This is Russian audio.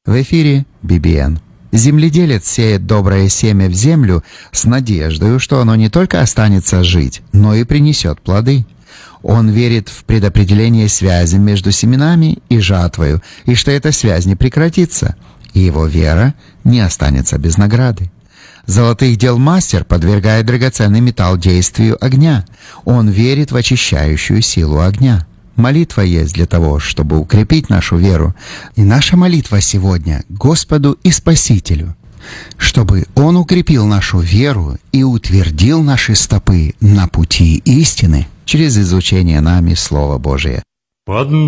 В эфире BBN. Земледелец сеет доброе семя в землю с надеждой, что оно не только останется жить, но и принесет плоды. Он верит в предопределение связи между семенами и жатвою, и что эта связь не прекратится, и его вера не останется без награды. Золотых дел мастер подвергает драгоценный металл действию огня. Он верит в очищающую силу огня. Молитва есть для того, чтобы укрепить нашу веру. И наша молитва сегодня Господу и Спасителю, чтобы Он укрепил нашу веру и утвердил наши стопы на пути истины через изучение нами Слова Божия.